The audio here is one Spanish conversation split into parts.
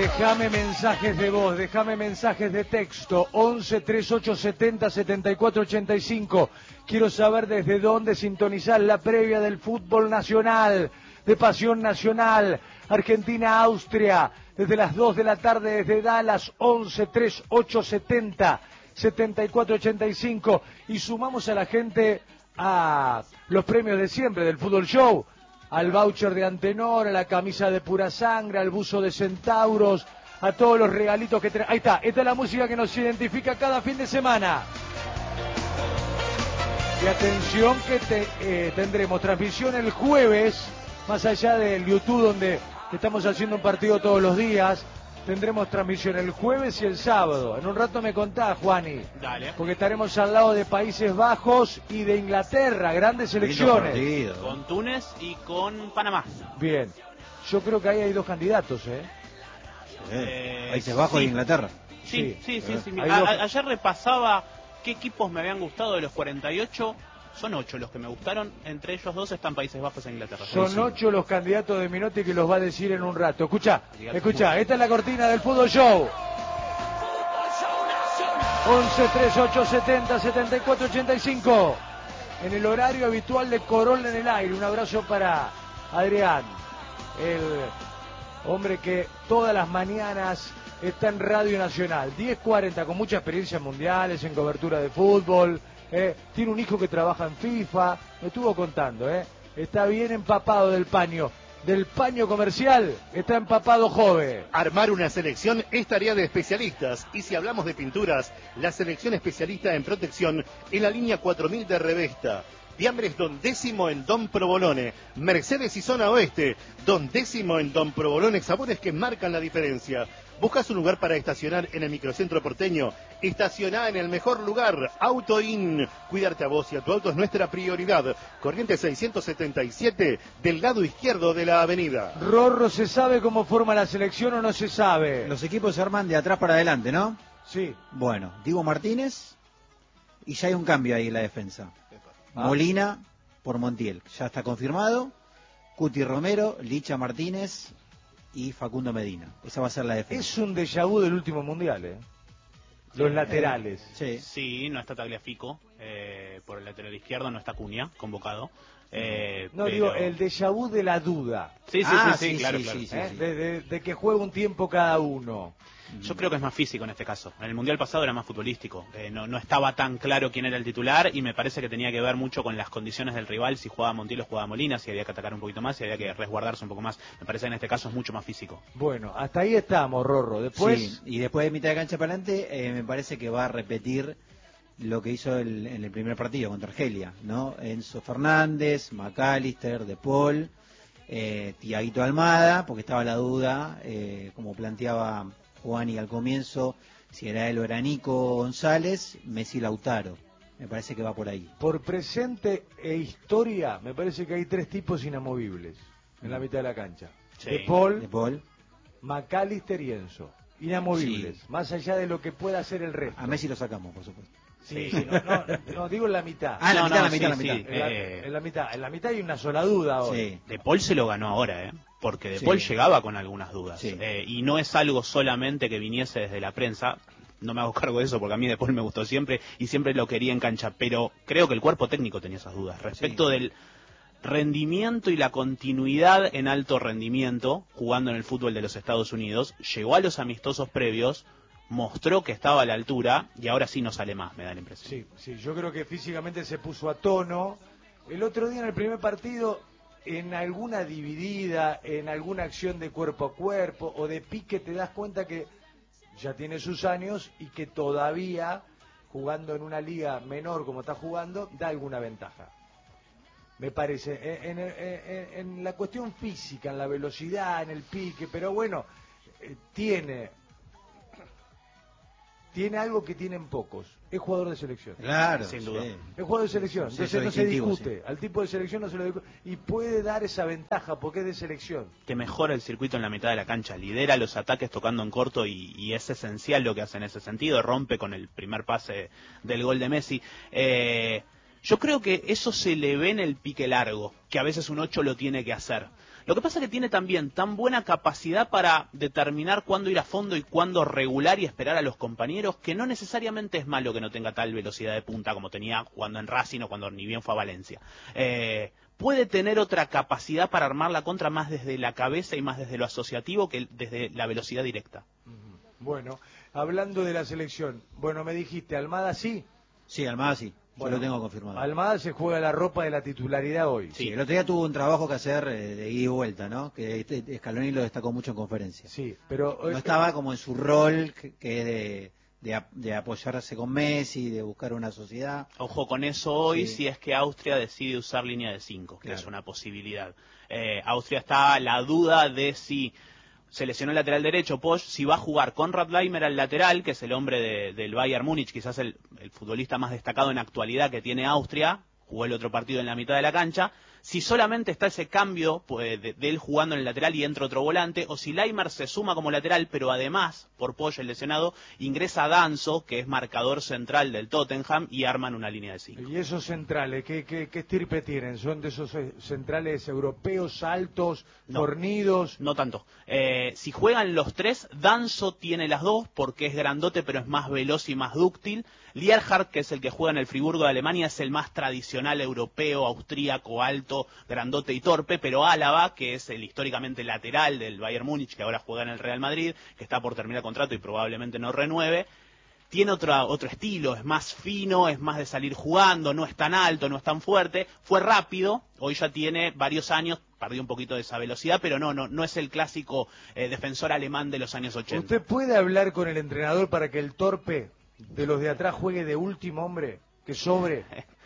Déjame mensajes de voz, déjame mensajes de texto, 11 3870 7485. Quiero saber desde dónde sintonizar la previa del fútbol nacional, de Pasión Nacional, Argentina-Austria, desde las 2 de la tarde desde Dallas, 11 3870 7485. Y sumamos a la gente a los premios de siempre del Fútbol Show, al voucher de Antenor, a la camisa de Pura Sangre, al buzo de Centauros, a todos los regalitos que tenemos. Ahí está, esta es la música que nos identifica cada fin de semana. Y atención que tendremos transmisión el jueves, más allá del YouTube donde estamos haciendo un partido todos los días, tendremos transmisión el jueves y el sábado. En un rato me contás, Juani. Dale. Porque estaremos al lado de Países Bajos y de Inglaterra, grandes selecciones. Con Túnez y con Panamá. Bien. Yo creo que ahí hay dos candidatos, Países Bajos sí. e Inglaterra. Sí. Hay dos. Ayer repasaba qué equipos me habían gustado de los 48. Son 8 los que me gustaron, entre ellos 2 están Países Bajos e Inglaterra. Son 8 los candidatos de Menotti que los va a decir en un rato. Escucha, esta es la cortina del Fútbol Show. 11 38 70 74 85. En el horario habitual de Corolla en el aire. Un abrazo para Adrián, el hombre que todas las mañanas está en Radio Nacional. 10:40, con mucha experiencia en mundiales, en cobertura de fútbol. Tiene un hijo que trabaja en FIFA, me estuvo contando, está bien empapado del paño comercial, está empapado joven. Armar una selección es tarea de especialistas, y si hablamos de pinturas, la selección especialista en protección en la línea 4000 de Revesta. Fiambres Don Décimo en Don Provolone, Mercedes y Zona Oeste, Don Décimo en Don Provolone, sabores que marcan la diferencia. ¿Buscas un lugar para estacionar en el microcentro porteño? Estacioná en el mejor lugar, Auto In. Cuidarte a vos y a tu auto es nuestra prioridad. Corriente 677, del lado izquierdo de la avenida. Rorro, ¿se sabe cómo forma la selección o no se sabe? Los equipos se arman de atrás para adelante, ¿no? Sí. Bueno, Diego Martínez, y ya hay un cambio ahí en la defensa. Molina por Montiel, ya está confirmado. Cuti Romero, Licha Martínez y Facundo Medina. Esa va a ser la defensa. Es un déjà vu del último mundial, Los laterales. Sí, no está Tagliafico, por el lateral izquierdo no está Cunha, convocado. No, pero... digo, el déjà vu de la duda. Sí, claro. De que juega un tiempo cada uno. Yo creo que es más físico en este caso. En el Mundial pasado era más futbolístico. No estaba tan claro quién era el titular y me parece que tenía que ver mucho con las condiciones del rival, si jugaba Montiel o jugaba Molina, si había que atacar un poquito más, si había que resguardarse un poco más. Me parece que en este caso es mucho más físico. Bueno, hasta ahí estamos, Rorro. Después... Sí, y después de mitad de cancha para adelante, me parece que va a repetir lo que hizo en el primer partido contra Argelia, ¿no? Enzo Fernández, McAllister, De Paul, Tiaguito Almada, porque estaba la duda, como planteaba Juani al comienzo, si era él o era Nico González, Messi Lautaro. Me parece que va por ahí. Por presente e historia, me parece que hay 3 tipos inamovibles en la mitad de la cancha. Sí. De Paul, McAllister y Enzo. Inamovibles, más allá de lo que pueda hacer el resto. A Messi lo sacamos, por supuesto. Sí, no, digo en la mitad. En la mitad hay una sola duda hoy. Sí. De Paul se lo ganó ahora, porque De Paul llegaba con algunas dudas. Sí. Y no es algo solamente que viniese desde la prensa. No me hago cargo de eso porque a mí De Paul me gustó siempre y siempre lo quería en cancha. Pero creo que el cuerpo técnico tenía esas dudas respecto del rendimiento y la continuidad en alto rendimiento jugando en el fútbol de los Estados Unidos. Llegó a los amistosos previos, mostró que estaba a la altura y ahora sí no sale más, me da la impresión. Sí, yo creo que físicamente se puso a tono. El otro día en el primer partido, en alguna dividida, en alguna acción de cuerpo a cuerpo o de pique, te das cuenta que ya tiene sus años y que todavía, jugando en una liga menor como está jugando, da alguna ventaja. Me parece, en la cuestión física, en la velocidad, en el pique, pero bueno, tiene algo que tienen pocos. Es jugador de selección. Claro, sin duda. Sí. Es jugador de selección. Sí, Entonces no se discute. sí. Al tipo de selección no se lo discute. Y puede dar esa ventaja porque es de selección. Que mejora el circuito en la mitad de la cancha, lidera los ataques tocando en corto y es esencial lo que hace en ese sentido, rompe con el primer pase del gol de Messi. Yo creo que eso se le ve en el pique largo, que a veces un 8 lo tiene que hacer. Lo que pasa es que tiene también tan buena capacidad para determinar cuándo ir a fondo y cuándo regular y esperar a los compañeros, que no necesariamente es malo que no tenga tal velocidad de punta como tenía jugando en Racing o cuando ni bien fue a Valencia. Puede tener otra capacidad para armar la contra más desde la cabeza y más desde lo asociativo que desde la velocidad directa. Bueno, hablando de la selección, bueno, me dijiste, ¿Almada sí? Sí, Almada sí. Yo Bueno, lo tengo confirmado. Almada se juega la ropa de la titularidad hoy. Sí, el otro día tuvo un trabajo que hacer de ida y vuelta, ¿no? Que Scaloni lo destacó mucho en conferencia. Sí, pero No estaba como en su rol que de apoyarse con Messi, de buscar una sociedad. Ojo con eso hoy, Sí. si es que Austria decide usar línea de 5, que Claro. es una posibilidad. Austria está a la duda de si se lesionó el lateral derecho, Posch, si va a jugar con Radleimer al lateral, que es el hombre del Bayern Múnich, quizás el futbolista más destacado en actualidad que tiene Austria, jugó el otro partido en la mitad de la cancha, si solamente está ese cambio pues, de él jugando en el lateral y entra otro volante, o si Leimer se suma como lateral, pero además, por Posch el lesionado, ingresa Danso, que es marcador central del Tottenham, y arman una línea de 5. ¿Y esos centrales, qué estirpe tienen? ¿Son de esos centrales europeos, altos, No. fornidos? No tanto. Si juegan los tres, Danso tiene las dos porque es grandote pero es más veloz y más dúctil. Lienhardt, que es el que juega en el Friburgo de Alemania, es el más tradicional europeo, austríaco, alto, grandote y torpe, pero Álava, que es el históricamente lateral del Bayern Múnich, que ahora juega en el Real Madrid, que está por terminar contrato y probablemente no renueve, tiene otro estilo, es más fino, es más de salir jugando, no es tan alto, no es tan fuerte, fue rápido, hoy ya tiene varios años, perdió un poquito de esa velocidad, pero no es el clásico defensor alemán de los años 80. ¿Usted puede hablar con el entrenador para que el torpe de los de atrás juegue de último hombre, que sobre?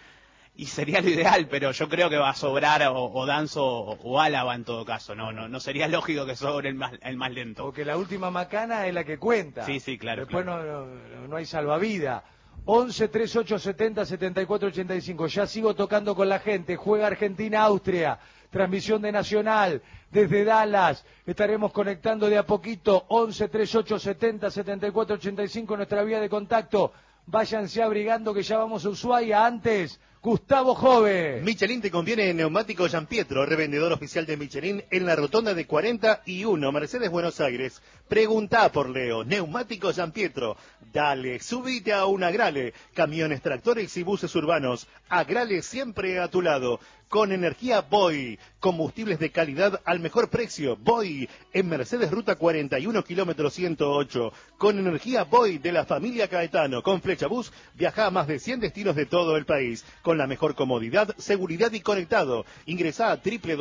Y sería lo ideal, pero yo creo que va a sobrar o Danso o Álava en todo caso, no sería lógico que sobre el más lento. Porque la última macana es la que cuenta. Sí, claro. Después claro. no hay salvavidas. 11 38 70 74 85. Ya sigo tocando con la gente. Juega Argentina-Austria. Transmisión de Nacional desde Dallas. Estaremos conectando de a poquito. 11 38 70 74 85. Nuestra vía de contacto. Váyanse abrigando que ya vamos a Ushuaia. Antes, Gustavo Jove. Michelin te conviene en Neumático Giampietro, revendedor oficial de Michelin en la rotonda de 41, Mercedes, Buenos Aires. Preguntá por Leo, Neumático Giampietro. Dale, subite a un Agrale, camiones, tractores y buses urbanos. Agrale siempre a tu lado. Con energía Boy, combustibles de calidad al mejor precio. Boy, en Mercedes Ruta 41, kilómetro 108. Con energía Boy de la familia Caetano. Con Flechabús, viaja a más de 100 destinos de todo el país. Con la mejor comodidad, seguridad y conectado. Ingresá a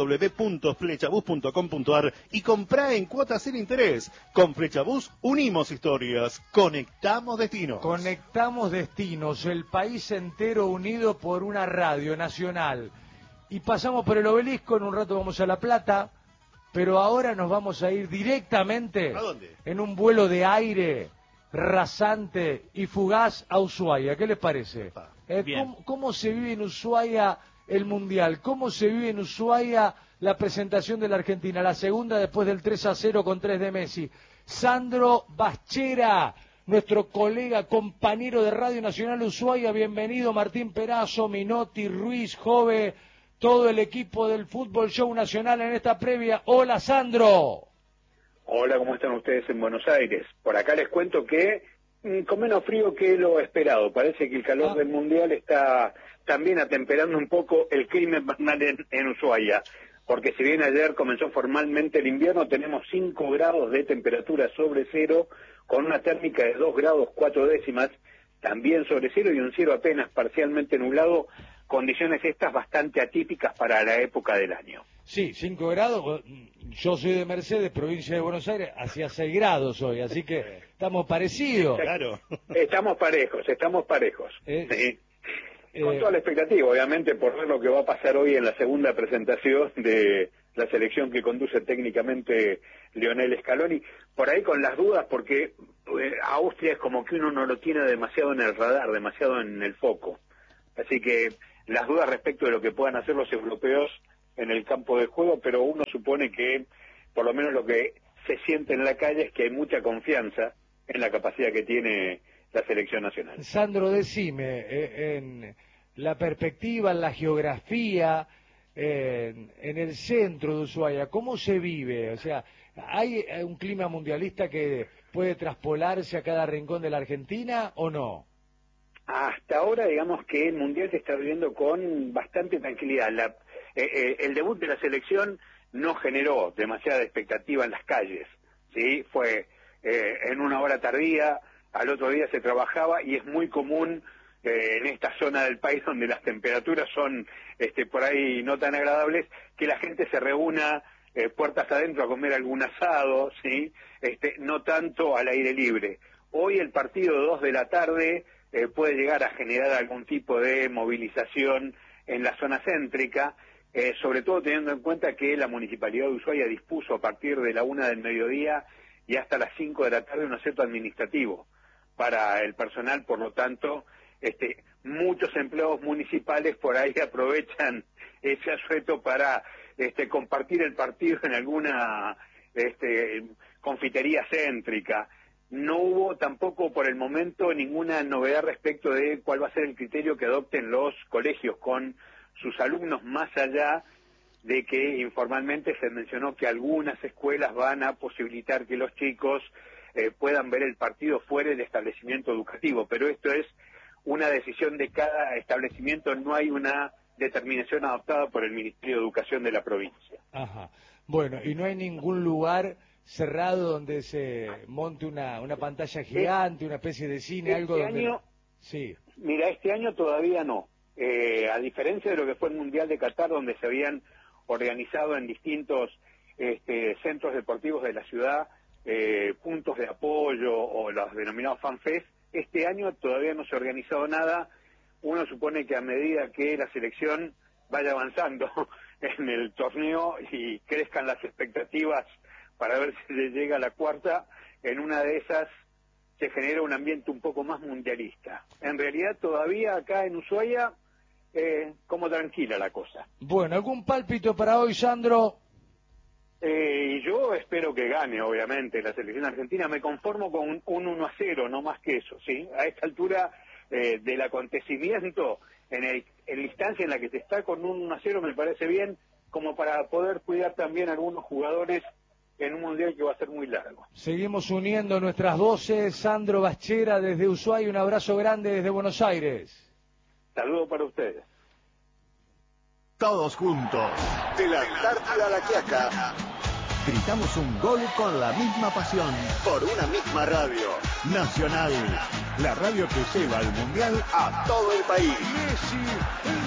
www.flechabús.com.ar y comprá en cuotas sin interés. Con Flechabús unimos historias. Conectamos destinos. Conectamos destinos, el país entero unido por una radio nacional. Y pasamos por el Obelisco, en un rato vamos a La Plata, pero ahora nos vamos a ir directamente ¿A dónde? en un vuelo de aire rasante y fugaz a Ushuaia. ¿Qué les parece? Bien. ¿Cómo se vive en Ushuaia el Mundial? ¿Cómo se vive en Ushuaia la presentación de la Argentina? La segunda después del 3-0 con 3 de Messi. Sandro Baschera, nuestro colega, compañero de Radio Nacional Ushuaia, bienvenido. Martín Perazo, Minotti, Ruiz, Jove, todo el equipo del Fútbol Show Nacional en esta previa. Hola, Sandro. Hola, ¿cómo están ustedes en Buenos Aires? Por acá les cuento que con menos frío que lo esperado. Parece que el calor del Mundial está también atemperando un poco el clima invernal en Ushuaia. Porque si bien ayer comenzó formalmente el invierno, tenemos 5 grados de temperatura sobre cero, con una térmica de 2 grados 4 décimas, también sobre cero, y un cielo apenas parcialmente nublado, condiciones estas bastante atípicas para la época del año. Sí, 5 grados. Yo soy de Mercedes, provincia de Buenos Aires, hacía 6 grados hoy, así que estamos parecidos. Claro. Estamos parejos. Sí. Con toda la expectativa, obviamente, por ver lo que va a pasar hoy en la segunda presentación de la selección que conduce técnicamente Lionel Scaloni. Por ahí con las dudas, porque Austria es como que uno no lo tiene demasiado en el radar, demasiado en el foco. Así que las dudas respecto de lo que puedan hacer los europeos en el campo de juego, pero uno supone que, por lo menos lo que se siente en la calle, es que hay mucha confianza en la capacidad que tiene la selección nacional. Sandro, decime, en la perspectiva, en la geografía, en el centro de Ushuaia, ¿cómo se vive? O sea, ¿hay un clima mundialista que puede traspolarse a cada rincón de la Argentina o no? Hasta ahora, digamos que el Mundial se está viviendo con bastante tranquilidad. El debut de la selección no generó demasiada expectativa en las calles, ¿sí? Fue en una hora tardía, al otro día se trabajaba y es muy común en esta zona del país donde las temperaturas son por ahí no tan agradables, que la gente se reúna puertas adentro a comer algún asado, ¿sí? No tanto al aire libre. Hoy el partido 2 de la tarde puede llegar a generar algún tipo de movilización en la zona céntrica, sobre todo teniendo en cuenta que la Municipalidad de Ushuaia dispuso a partir de la 1 del mediodía y hasta las 5 de la tarde un asueto administrativo para el personal, por lo tanto, muchos empleados municipales por ahí aprovechan ese asueto para compartir el partido en alguna confitería céntrica. No hubo tampoco por el momento ninguna novedad respecto de cuál va a ser el criterio que adopten los colegios con sus alumnos, más allá de que informalmente se mencionó que algunas escuelas van a posibilitar que los chicos puedan ver el partido fuera del establecimiento educativo, pero esto es una decisión de cada establecimiento, no hay una determinación adoptada por el Ministerio de Educación de la provincia. Ajá. Bueno, y no hay ningún lugar cerrado donde se monte una pantalla gigante, una especie de cine, algo donde... Año, sí. Mira, este año todavía no. A diferencia de lo que fue el Mundial de Qatar, donde se habían organizado en distintos centros deportivos de la ciudad puntos de apoyo o los denominados fanfest, este año todavía no se ha organizado nada. Uno supone que a medida que la selección vaya avanzando en el torneo y crezcan las expectativas para ver si le llega a la cuarta, en una de esas se genera un ambiente un poco más mundialista. En realidad todavía acá en Ushuaia como tranquila la cosa. Bueno, ¿algún pálpito para hoy, Sandro? Yo espero que gane, obviamente, la selección argentina. Me conformo con un 1-0, no más que eso, ¿sí? A esta altura del acontecimiento, en la instancia en la que se está con un 1-0 me parece bien, como para poder cuidar también a algunos jugadores en un mundial que va a ser muy largo. Seguimos uniendo nuestras voces. Sandro Bachera desde Ushuaia, un abrazo grande desde Buenos Aires. Saludos para ustedes. Todos juntos, de la Antártida a la Quiaca, gritamos un gol con la misma pasión, por una misma radio, Nacional, la radio que lleva el Mundial a todo el país. Messi,